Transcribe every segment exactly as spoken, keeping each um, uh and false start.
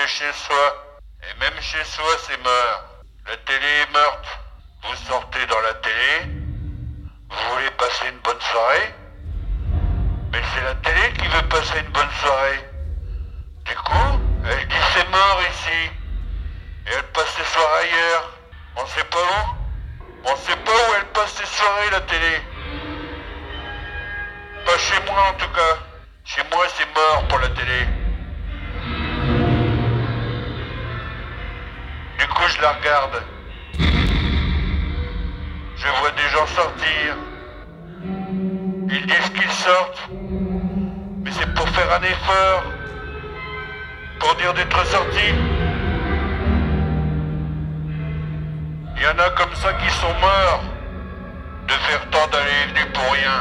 chez soi. Et même chez soi, c'est mort. La télé est morte. Vous sortez dans la télé. Vous voulez passer une bonne soirée. Mais c'est la télé qui veut passer une bonne soirée. Du coup, elle dit c'est mort ici. Et elle passe ses soirées ailleurs. On sait pas où. On sait pas où elle passe ses soirées, la télé. Pas chez moi en tout cas. Chez moi c'est mort pour la télé. Du coup je la regarde. Je vois des gens sortir. Ils disent qu'ils sortent. Mais c'est pour faire un effort. Pour dire d'être sortis. Il y en a comme ça qui sont morts. De faire tant d'aller et venir pour rien.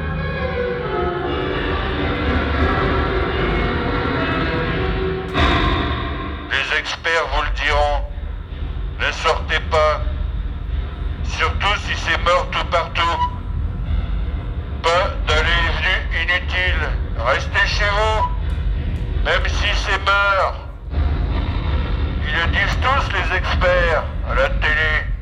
Les experts vous le diront. Ne sortez pas. Surtout si c'est mort tout partout. Pas d'aller et venir inutile. Restez chez vous. Même si c'est mort. Ils le disent tous les experts à la télé.